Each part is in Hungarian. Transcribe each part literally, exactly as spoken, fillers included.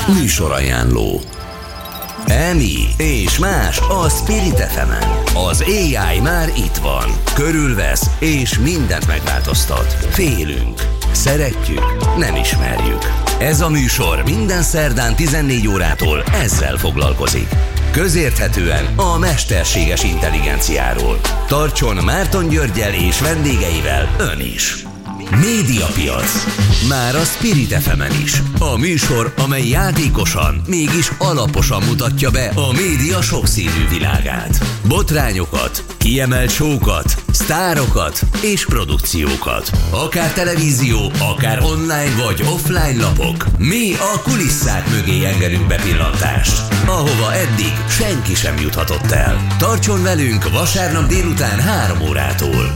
Műsorajánló. Emi és más a Spirit ef emen. Az á i már itt van. Körülvesz és mindent megváltoztat. Félünk. Szeretjük. Nem ismerjük. Ez a műsor minden szerdán tizennégy órától ezzel foglalkozik. Közérthetően a mesterséges intelligenciáról. Tartson Márton Györggyel és vendégeivel ön is. Médiapiac. Már a Spirit ef emen is. A műsor, amely játékosan, mégis alaposan mutatja be a média sokszínű világát. Botrányokat, kiemelt show-kat, sztárokat és produkciókat. Akár televízió, akár online vagy offline lapok. Mi a kulisszák mögé engedünk bepillantást, ahova eddig senki sem juthatott el. Tartson velünk vasárnap délután három órától.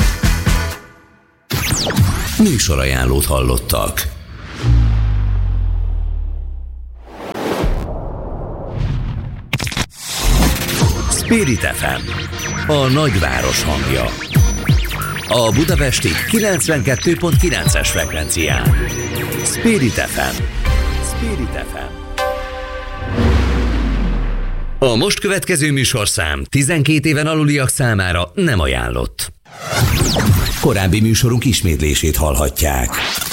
Műsorajánlót hallottak. Spirit ef em, a nagyváros hangja. A budapesti kilencvenkettő pont kilences frekvencián. Spirit ef em. Spirit ef em. A most következő műsorszám tizenkét éven aluliak számára nem ajánlott. Korábbi műsorunk ismétlését hallhatják.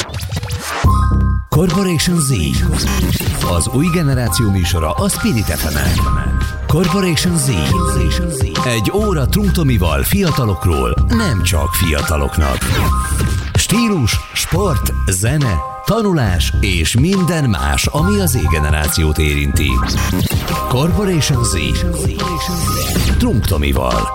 Corporation Z. Az új generáció műsora a Spirit ef emen. Corporation Z. Egy óra Trunk Tomival fiatalokról, nem csak fiataloknak. Stílus, sport, zene, tanulás és minden más, ami az Z-generációt érinti. Corporation Z. Trunk Tomival.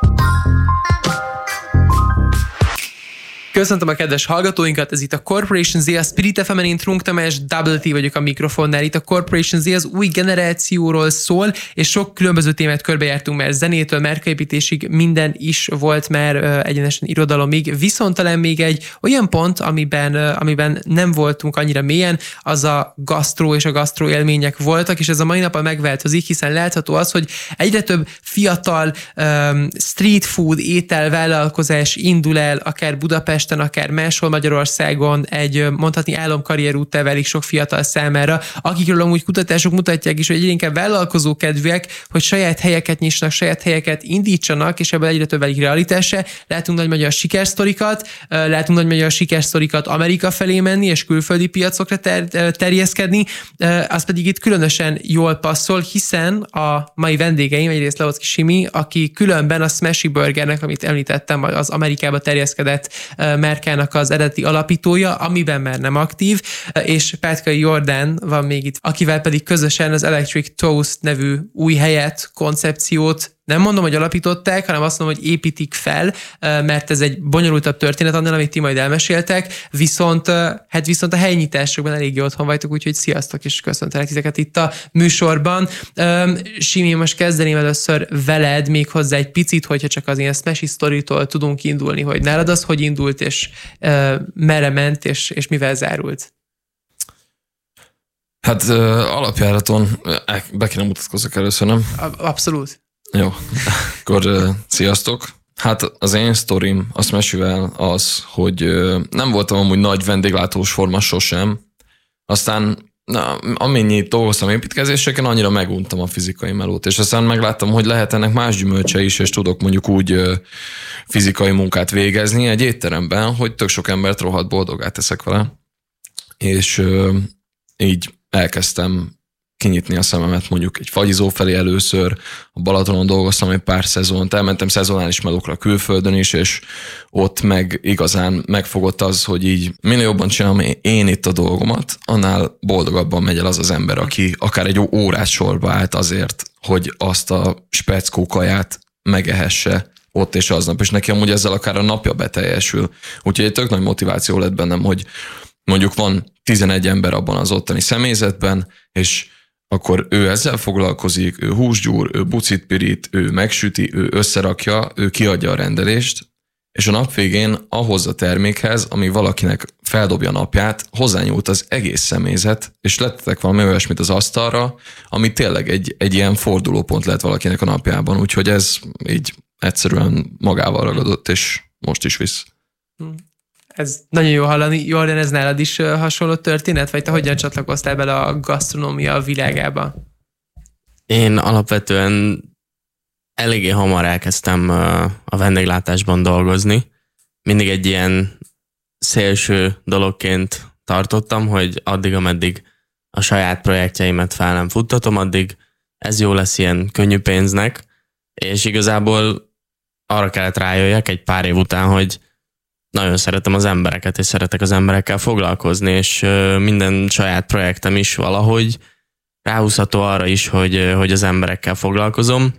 Köszöntöm a kedves hallgatóinkat, ez itt a Corporation Z, a Spirit ef emen, én Trunk Tamás, Double T vagyok a mikrofonnál. Itt a Corporation Z az új generációról szól, és sok különböző témát körbejártunk, mert zenétől márkaépítésig minden is volt már uh, egyenesen irodalomig. Viszont talán még egy olyan pont, amiben, uh, amiben nem voltunk annyira mélyen, az a gasztró és a gasztró élmények voltak, és ez a mai napon megváltozik, hiszen látható az, hogy egyre több fiatal um, street food ételvállalkozás indul el, akár Budapest, akár máshol Magyarországon, egy mondhatni álomkarrierúttá válik sok fiatal számára, akikről amúgy kutatások mutatják is, hogy egyre inkább vállalkozókedvűek, hogy saját helyeket nyisnak, saját helyeket indítsanak, és ebből egyre több válik realitása. Látunk nagy magyar sikersztorikat, látunk nagy magyar sikersztorikat Amerika felé menni, és külföldi piacokra ter- terjeszkedni, az pedig itt különösen jól passzol, hiszen a mai vendégeim egyrészt Leocki Simi, aki különben a Smashy Burgernek, amit említettem, az Amerikába terjeszkedett márkának az eredeti alapítója, amiben már nem aktív, és Pátkai Jordán van még itt, akivel pedig közösen az Electric Toast nevű új helyet, koncepciót nem mondom, hogy alapították, hanem azt mondom, hogy építik fel, mert ez egy bonyolultabb történet annál, amit ti majd elmeséltek, viszont, hát viszont a helynyitásokban eléggé otthon vagytok, úgyhogy sziasztok, és köszöntelek titeket itt a műsorban. Simi, most kezdeném először veled, még hozzá egy picit, hogyha csak az ilyen Smashy Storytól tudunk indulni, hogy nálad az hogy indult, és merre ment, és, és mivel zárult? Hát alapjáraton be kéne mutatkozzak először, nem? Abszolút. Jó, akkor uh, sziasztok! Hát az én sztorim a Smashyvel az, hogy uh, nem voltam amúgy nagy vendéglátós forma sosem, aztán na, amennyi dolgoztam építkezéseken, annyira meguntam a fizikai melót, és aztán megláttam, hogy lehet ennek más gyümölcse is, és tudok mondjuk úgy uh, fizikai munkát végezni egy étteremben, hogy tök sok embert rohadt boldogát teszek vele. És uh, így elkezdtem kinyitni a szememet mondjuk egy fagyizó felé először, a Balatonon dolgoztam egy pár szezont, elmentem szezonális melókra külföldön is, és ott meg igazán megfogott az, hogy így minél jobban csinálom én itt a dolgomat, annál boldogabban megy el az az ember, aki akár egy órát sorba állt azért, hogy azt a speckó kaját megehesse ott és aznap, és neki amúgy ezzel akár a napja beteljesül. Úgyhogy egy tök nagy motiváció lett bennem, hogy mondjuk van tizenegy ember abban az ottani személyzetben, és akkor ő ezzel foglalkozik, ő húsgyúr, ő bucit pirít, ő megsüti, ő összerakja, ő kiadja a rendelést, és a nap végén ahhoz a termékhez, ami valakinek feldobja a napját, hozzányúlt az egész személyzet, és lettetek valami olyasmit az asztalra, ami tényleg egy, egy ilyen fordulópont lett valakinek a napjában, úgyhogy ez így egyszerűen magával ragadott, és most is visz. Ez nagyon jó hallani. Jordan, ez nálad is hasonló történet? Vagy te hogyan csatlakoztál bele a gasztronómia világába? Én alapvetően eléggé hamar elkezdtem a vendéglátásban dolgozni. Mindig egy ilyen szélső dologként tartottam, hogy addig, ameddig a saját projektjeimet fel nem futtatom, addig ez jó lesz ilyen könnyű pénznek, és igazából arra kellett rájöjjek egy pár év után, hogy nagyon szeretem az embereket, és szeretek az emberekkel foglalkozni, és minden saját projektem is valahogy ráhúzható arra is, hogy, hogy az emberekkel foglalkozom,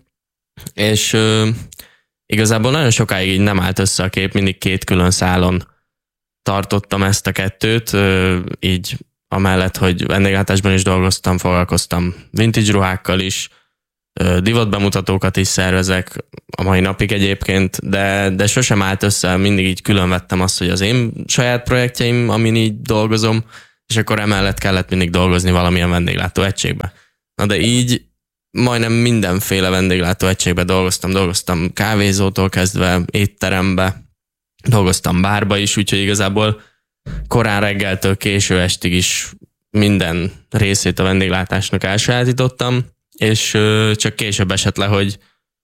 és igazából nagyon sokáig így nem állt össze a kép, mindig két külön szálon tartottam ezt a kettőt, így amellett, hogy vendéglátásban is dolgoztam, foglalkoztam vintage ruhákkal is, divatbemutatókat is szervezek a mai napig egyébként, de, de sosem állt össze, mindig így külön vettem azt, hogy az én saját projektjeim, amin így dolgozom, és akkor emellett kellett mindig dolgozni valamilyen vendéglátó egységbe. Na de így majdnem mindenféle vendéglátó egységbe dolgoztam, dolgoztam kávézótól kezdve étterembe, dolgoztam bárba is, úgyhogy igazából korán reggeltől késő estig is minden részét a vendéglátásnak elsajátítottam, és csak később esett le, hogy,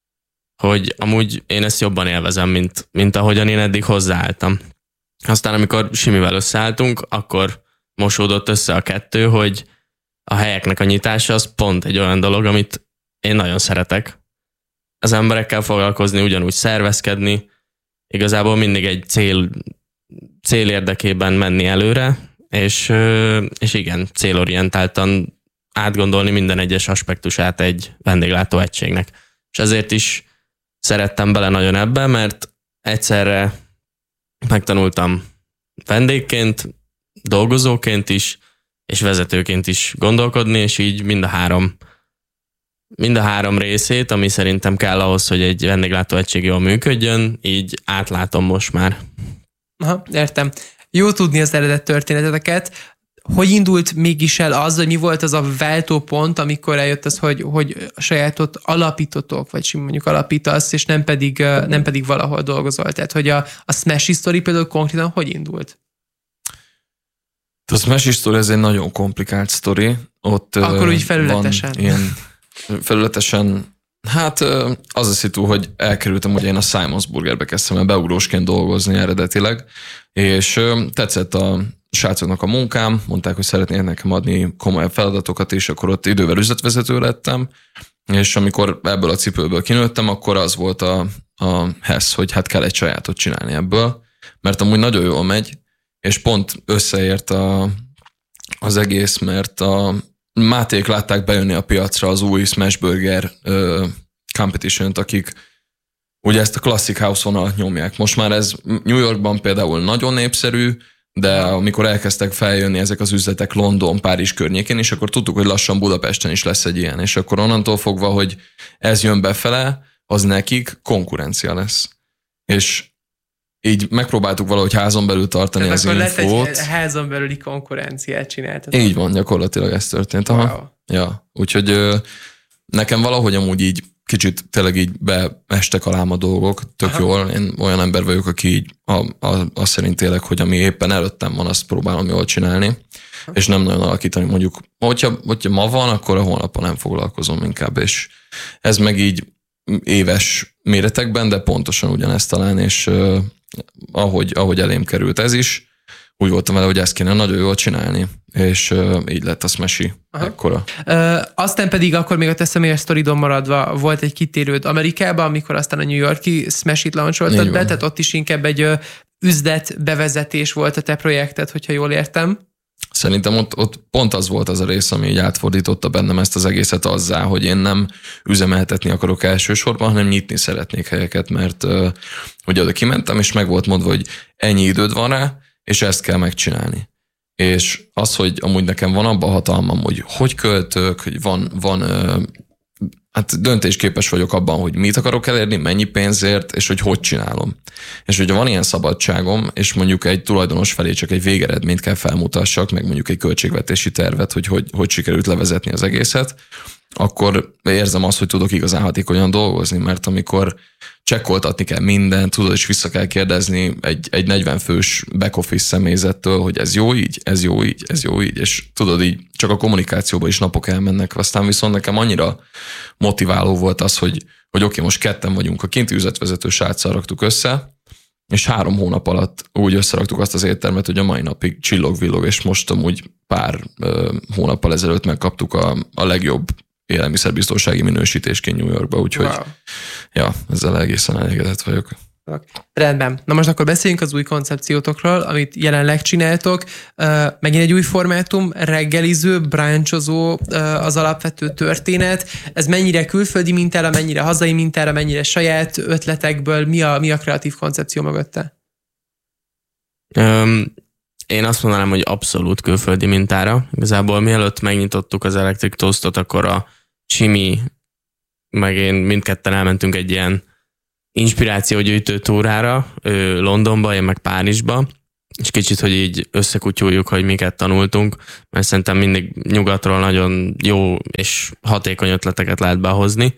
hogy amúgy én ezt jobban élvezem, mint, mint ahogyan én eddig hozzáálltam. Aztán amikor Simivel összeálltunk, akkor mosódott össze a kettő, hogy a helyeknek a nyitása az pont egy olyan dolog, amit én nagyon szeretek. Az emberekkel foglalkozni, ugyanúgy szervezkedni, igazából mindig egy cél, cél érdekében menni előre, és, és igen, célorientáltan átgondolni minden egyes aspektusát egy vendéglátó egységnek. És ezért is szerettem bele nagyon ebbe, mert egyszerre megtanultam vendégként, dolgozóként is, és vezetőként is gondolkodni, és így mind a három, mind a három részét, ami szerintem kell ahhoz, hogy egy vendéglátó egység jól működjön, így átlátom most már. Aha, értem. Jó tudni az eredet történeteteket. Hogy indult mégis el az, hogy mi volt az a váltópont, amikor eljött az, hogy, hogy a sajátot alapítotok, vagy mondjuk alapítasz, és nem pedig, nem pedig valahol dolgozol. Tehát, hogy a, a Smash Story például konkrétan hogy indult? A Smash Story ez egy nagyon komplikált sztori. Ott akkor úgy felületesen. Ilyen felületesen, hát az a szitu, hogy elkerültem, hogy én a Simons Burgerbe kezdtem el beugrósként dolgozni eredetileg, és tetszett a srácoknak a munkám, mondták, hogy szeretnék nekem adni komolyabb feladatokat, és akkor ott idővel üzletvezető lettem, és amikor ebből a cipőből kinőttem, akkor az volt a, a hesz, hogy hát kell egy sajátot csinálni ebből, mert amúgy nagyon jól megy, és pont összeért a, az egész, mert a Máték látták bejönni a piacra az új Smash Burger uh, competition-t, akik ugye ezt a Classic House vonalat nyomják. Most már ez New Yorkban például nagyon népszerű, de amikor elkezdtek feljönni ezek az üzletek London, Párizs környékén, és akkor tudtuk, hogy lassan Budapesten is lesz egy ilyen, és akkor onnantól fogva, hogy ez jön befele, az nekik konkurencia lesz. És így megpróbáltuk valahogy házon belül tartani tehát az akkor infót. lett egy házon belüli konkurenciát csináltatok. Így van, gyakorlatilag ez történt. Aha. Wow. Ja, úgyhogy ö, nekem valahogy amúgy így kicsit tényleg így beestek alám a dolgok, tök Aha. jól. Én olyan ember vagyok, aki így a, a, azt szerint tényleg, hogy ami éppen előttem van, azt próbálom jól csinálni, Aha. és nem nagyon alakítani. Mondjuk, hogyha, hogyha ma van, akkor a holnapon nem foglalkozom inkább, és ez meg így éves méretekben, de pontosan ugyanezt talán, és uh, ahogy, ahogy elém került ez is, úgy voltam vele, hogy ezt kéne nagyon jól csinálni, és uh, így lett a Smash-i ekkora. Uh, aztán pedig akkor még a te személyes sztoridon maradva volt egy kitérőd Amerikába, amikor aztán a New York-i Smash-it launcholtad be, tehát ott is inkább egy uh, üzlet bevezetés volt a te projekted, hogyha jól értem. Szerintem ott, ott pont az volt az a rész, ami így átfordította bennem ezt az egészet azzá, hogy én nem üzemeltetni akarok elsősorban, hanem nyitni szeretnék helyeket, mert uh, ugye oda kimentem, és meg volt mondva, hogy ennyi időd van rá, és ezt kell megcsinálni. És az, hogy amúgy nekem van abban hatalmam, hogy hogy költök, hogy van, van uh, hát döntésképes vagyok abban, hogy mit akarok elérni, mennyi pénzért, és hogy hogy csinálom. És hogyha van ilyen szabadságom, és mondjuk egy tulajdonos felé csak egy végeredményt kell felmutassak, meg mondjuk egy költségvetési tervet, hogy hogy, hogy sikerült levezetni az egészet, akkor érzem azt, hogy tudok igazán hatékonyan dolgozni, mert amikor csekkoltatni kell mindent, tudod, és vissza kell kérdezni egy, egy negyven fős back office személyzettől, hogy ez jó így, ez jó így, ez jó így, és tudod így, csak a kommunikációba is napok elmennek. Aztán viszont nekem annyira motiváló volt az, hogy, hogy oké, okay, most ketten vagyunk, a kinti üzletvezető sráccal raktuk össze, és három hónap alatt úgy összeraktuk azt az éttermet, hogy a mai napig csillog-villog, és most amúgy pár uh, hónappal ezelőtt megkaptuk a, a legjobb élelmiszerbiztonsági minősítésként New Yorkba, úgyhogy wow. ja, ezzel egészen elégedett vagyok. Rendben. Na most akkor beszéljünk az új koncepciótokról, amit jelenleg csináltok. Megint egy új formátum, reggeliző, brunchozó az alapvető történet. Ez mennyire külföldi mintára, mennyire hazai mintára, mennyire saját ötletekből, mi a, mi a kreatív koncepció mögötte? Um, én azt mondanám, hogy abszolút külföldi mintára. Igazából mielőtt megnyitottuk az Electric Toastot, akkor a Simi, meg én mindketten elmentünk egy ilyen inspirációgyűjtő túrára, ő Londonba, én meg Párizsba, és kicsit, hogy így összekutyuljuk, hogy miket tanultunk, mert szerintem mindig nyugatról nagyon jó és hatékony ötleteket lehet behozni.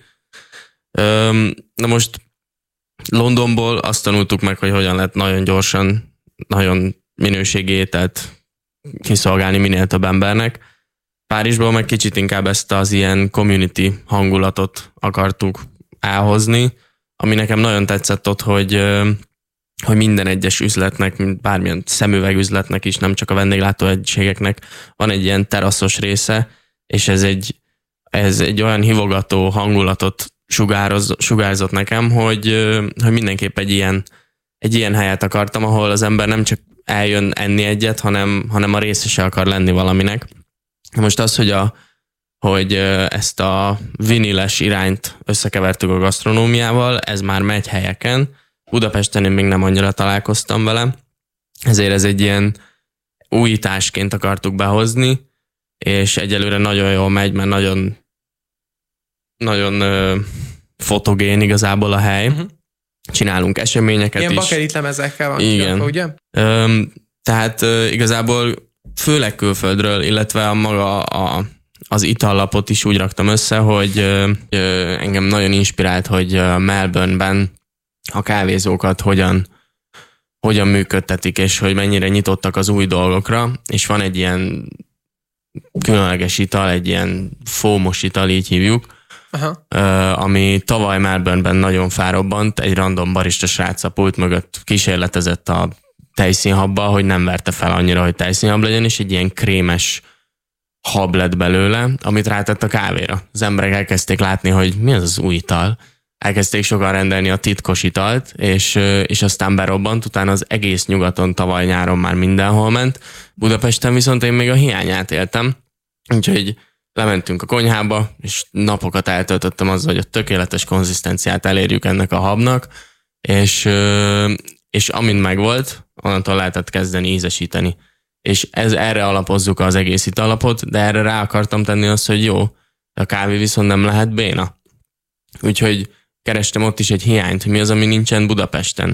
Na most Londonból azt tanultuk meg, hogy hogyan lehet nagyon gyorsan, nagyon minőségi ételt kiszolgálni minél több embernek. Párizsból meg kicsit inkább ezt az ilyen community hangulatot akartuk elhozni, ami nekem nagyon tetszett ott, hogy, hogy minden egyes üzletnek, bármilyen szemüvegüzletnek is, nem csak a vendéglátóegységeknek van egy ilyen teraszos része, és ez egy, ez egy olyan hívogató hangulatot sugároz, sugárzott nekem, hogy, hogy mindenképp egy ilyen, egy ilyen helyet akartam, ahol az ember nem csak eljön enni egyet, hanem, hanem a részese akar lenni valaminek. Most az, hogy a hogy ezt a viniles irányt összekevertük a gasztronómiával, ez már megy helyeken. Budapesten én még nem annyira találkoztam vele, ezért ez egy ilyen újításként akartuk behozni, és egyelőre nagyon jól megy, mert nagyon, nagyon ö, fotogén igazából a hely. Uh-huh. Csinálunk eseményeket ilyen is. Ilyen bakeritlemezekkel van. Igen. Kirakva, ugye? Ö, tehát ö, igazából főleg külföldről, illetve a maga a az itallapot is úgy raktam össze, hogy ö, ö, engem nagyon inspirált, hogy Melbourne-ben a kávézókat hogyan, hogyan működtetik, és hogy mennyire nyitottak az új dolgokra, és van egy ilyen különleges ital, egy ilyen fómos ital, így hívjuk, aha. Ö, ami tavaly Melbourne-ben nagyon felrobbant, egy random barista srác a pult mögött kísérletezett a tejszínhabba, hogy nem verte fel annyira, hogy tejszínhab legyen, és egy ilyen krémes hab lett belőle, amit rátett a kávéra. Az emberek elkezdték látni, hogy mi az az új ital. Elkezdték sokan rendelni a titkos italt, és, és aztán berobbant, utána az egész nyugaton tavaly nyáron már mindenhol ment. Budapesten viszont én még a hiányát éltem, úgyhogy lementünk a konyhába, és napokat eltöltöttem azzal, hogy a tökéletes konzisztenciát elérjük ennek a habnak, és, és amint megvolt, onnantól lehetett kezdeni ízesíteni. És ez, erre alapozzuk az egész italapot, de erre rá akartam tenni azt, hogy jó, de a kávé viszont nem lehet béna. Úgyhogy kerestem ott is egy hiányt, hogy mi az, ami nincsen Budapesten.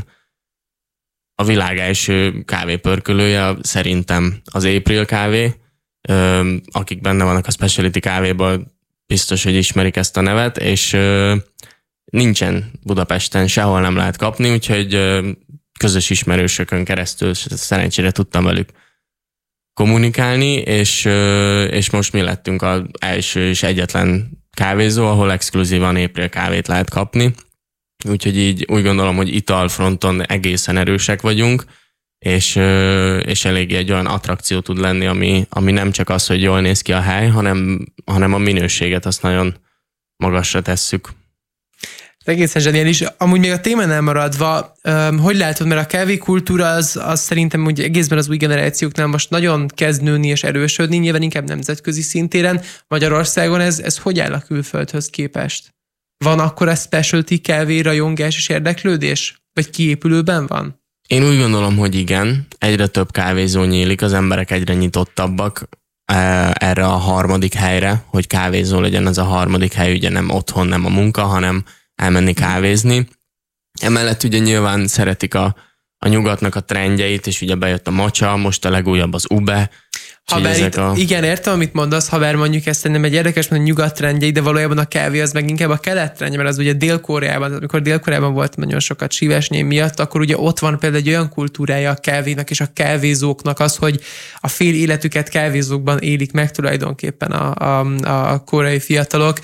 A világ első kávépörkölője szerintem az April kávé, akik benne vannak a specialty kávéban, biztos, hogy ismerik ezt a nevet, és nincsen Budapesten, sehol nem lehet kapni, úgyhogy közös ismerősökön keresztül szerencsére tudtam velük kommunikálni, és, és most mi lettünk az első és egyetlen kávézó, ahol exkluzívan April kávét lehet kapni. Úgyhogy így úgy gondolom, hogy italfronton egészen erősek vagyunk, és, és eléggé egy olyan attrakció tud lenni, ami, ami nem csak az, hogy jól néz ki a hely, hanem, hanem a minőséget azt nagyon magasra tesszük. Egészen zseniális. Amúgy még a témánál maradva, hogy látod, mert a kávékultúra az, az szerintem úgy egészben az új generációknál most nagyon kezd nőni és erősödni, nyilván inkább nemzetközi szintéren. Magyarországon ez, ez hogy áll a külföldhöz képest? Van akkor a specialty kávé rajongás és érdeklődés? Vagy kiépülőben van? Én úgy gondolom, hogy igen. Egyre több kávézó nyílik, az emberek egyre nyitottabbak erre a harmadik helyre, hogy kávézó legyen az a harmadik hely, ugye nem otthon, nem a munka, hanem elmenni kávézni. Emellett ugye nyilván szeretik a, a nyugatnak a trendjeit, és ugye bejött a matcha, most a legújabb az ube. Ha bár itt, a... Igen, értem, amit mondasz, ha bár mondjuk ezt nem egy érdekes, mert a nyugat trendjei, de valójában a kávé az meg inkább a kelet trendje, mert az ugye Dél-Koreában, amikor Dél-Koreában volt nagyon sokat síversnyé miatt, akkor ugye ott van például egy olyan kultúrája a kávénak és a kávézóknak az, hogy a fél életüket kávézókban élik meg tulajdonképpen a, a, a koreai fiatalok,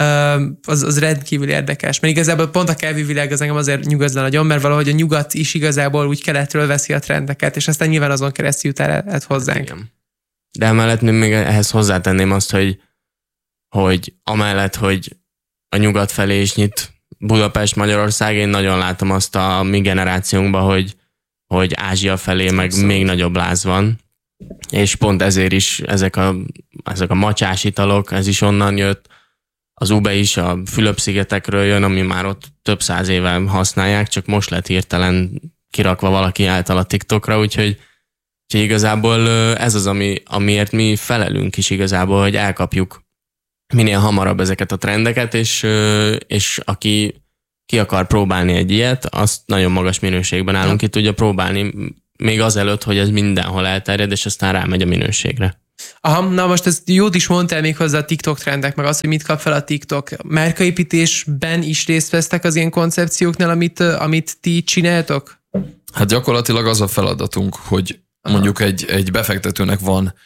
az, az rendkívül érdekes. Mert igazából pont a kávévilág az engem azért nyugodna nagyon, mert valahogy a nyugat is igazából úgy keletről veszi a trendeket, és aztán nyilván azon keresztül jut el hozzánk. Igen. De emellett még ehhez hozzátenném azt, hogy, hogy amellett, hogy a nyugat felé is nyit Budapest, Magyarország, én nagyon látom azt a mi generációnkban, hogy, hogy Ázsia felé meg Abszolút. Még nagyobb láz van, és pont ezért is ezek a, ezek a macsás italok, ez is onnan jött, az Ube is a Fülöp-szigetekről jön, ami már ott több száz éve használják, csak most lett hirtelen kirakva valaki által a TikTokra, úgyhogy Úgyhogy igazából ez az, ami, amiért mi felelünk is igazából, hogy elkapjuk minél hamarabb ezeket a trendeket, és, és aki ki akar próbálni egy ilyet, azt nagyon magas minőségben állunk, ki tudja próbálni, még azelőtt, hogy ez mindenhol elterjed, és aztán rámegy a minőségre. Aha, na most ez jót is mondtál még hozzá a TikTok trendek, meg az, hogy mit kap fel a TikTok. Márkaépítésben is részt vesztek az ilyen koncepcióknál, amit, amit ti csináltok? Hát gyakorlatilag az a feladatunk, hogy mondjuk egy, egy befektetőnek van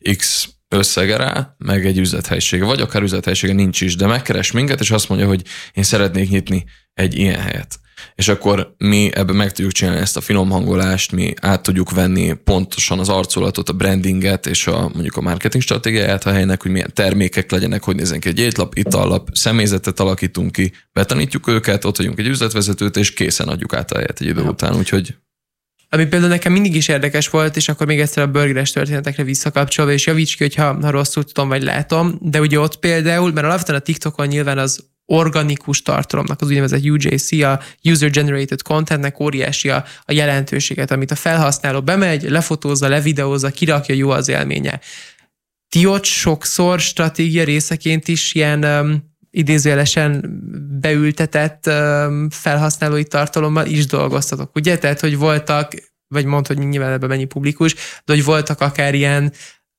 X összege rá, meg egy üzlethelyisége, vagy akár üzlethelyisége nincs is, de megkeres minket, és azt mondja, hogy én szeretnék nyitni egy ilyen helyet. És akkor mi ebben meg tudjuk csinálni ezt a finom hangolást, mi át tudjuk venni pontosan az arculatot, a brandinget, és a, mondjuk a marketing stratégiáját a helynek, hogy milyen termékek legyenek, hogy nézzen ki egy étlap, itallap, személyzetet alakítunk ki, betanítjuk őket, ott vagyunk egy üzletvezetőt, és készen adjuk át a helyet egy idő után, úgyhogy ami például nekem mindig is érdekes volt, és akkor még egyszer a burgeres történetekre visszakapcsolva, és javíts ki, hogyha ha rosszul tudom, vagy látom, de ugye ott például, mert alapvetően a TikTokon nyilván az organikus tartalomnak, az úgynevezett U J C, a User Generated Contentnek óriási a, a jelentőséget, amit a felhasználó bemegy, lefotózza, levideózza, kirakja, jó az élménye. Ti ott sokszor stratégia részeként is ilyen um, idézőjelesen beültetett um, felhasználói tartalommal is dolgoztatok, ugye? Tehát, hogy voltak, vagy mondd, hogy nyilván ebben mennyi publikus, de hogy voltak akár ilyen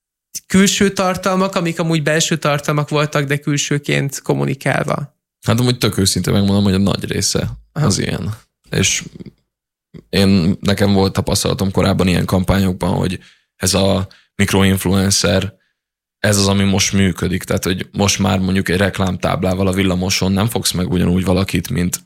külső tartalmak, amik amúgy belső tartalmak voltak, de külsőként kommunikálva. Hát amúgy tök őszintén megmondom, hogy a nagy része Aha. az ilyen. És én, nekem volt tapasztalatom korábban ilyen kampányokban, hogy ez a mikroinfluencer, ez az, ami most működik. Tehát, hogy most már mondjuk egy reklámtáblával a villamoson nem fogsz meg ugyanúgy valakit, mint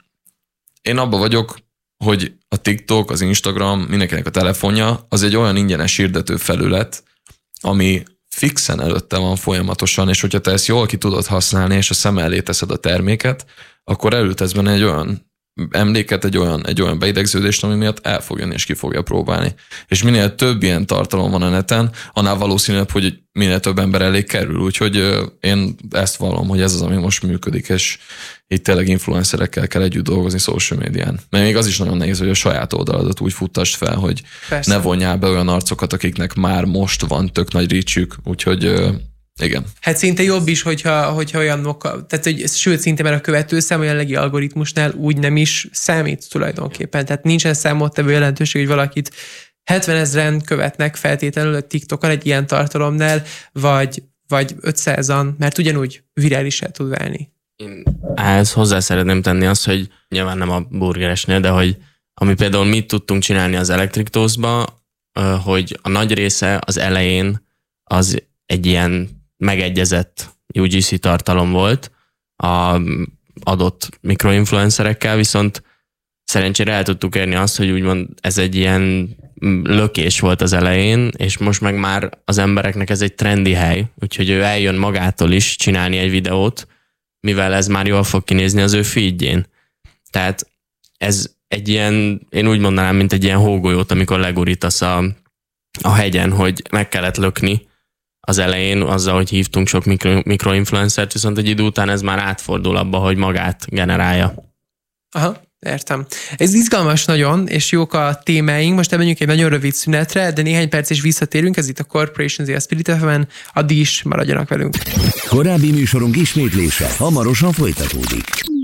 én abban vagyok, hogy a TikTok, az Instagram, mindenkinek a telefonja, az egy olyan ingyenes hirdető felület, ami fixen előtte van folyamatosan, és hogyha te ezt jól ki tudod használni, és a szem elé teszed a terméket, akkor elültetsz benne egy olyan emléket, egy olyan, egy olyan beidegződést, ami miatt el fog jönni, és ki fogja próbálni. És minél több ilyen tartalom van a neten, annál valószínűbb, hogy minél több ember elé kerül. Úgyhogy én ezt vallom, hogy ez az, ami most működik, és itt tényleg influencerekkel kell együtt dolgozni social médián. Mert még az is nagyon nehéz, hogy a saját oldaladat úgy futtasd fel, hogy Persze. ne vonjál be olyan arcokat, akiknek már most van tök nagy reachük. Úgyhogy igen. Hát szinte jobb is, hogyha, hogyha olyanok, tehát hogy, sőt, szinte már a követőszám a jelenlegi algoritmusnál úgy nem is számít tulajdonképpen. Tehát nincsen számottevő jelentőség, hogy valakit hetvenezren követnek feltétlenül a TikTokon egy ilyen tartalomnál, vagy, vagy ötszázan, mert ugyanúgy virálisá tud válni. Én ehhez hozzá szeretném tenni azt, hogy nyilván nem a burgeresnél, de hogy ami például mit tudtunk csinálni az Electric Toast-ba, hogy a nagy része az elején az egy ilyen megegyezett U G C tartalom volt a adott mikroinfluencerekkel, viszont szerencsére el tudtuk érni azt, hogy úgymond ez egy ilyen lökés volt az elején, és most meg már az embereknek ez egy trendi hely, úgyhogy ő eljön magától is csinálni egy videót, mivel ez már jól fog kinézni az ő feedjén. Tehát ez egy ilyen, én úgy mondanám, mint egy ilyen hógolyót, amikor legurítasz a, a hegyen, hogy meg kellett lökni az elején azzal, hogy hívtunk sok mikro, mikroinfluencert, viszont egy idő után ez már átfordul abba, hogy magát generálja. Aha, értem. Ez izgalmas nagyon, és jók a témáink. Most elmenjünk egy nagyon rövid szünetre, de néhány perc is visszatérünk. Ez itt a Corporation Z, a Spirit ef em-en. Addig is maradjanak velünk. Korábbi műsorunk ismétlése hamarosan folytatódik.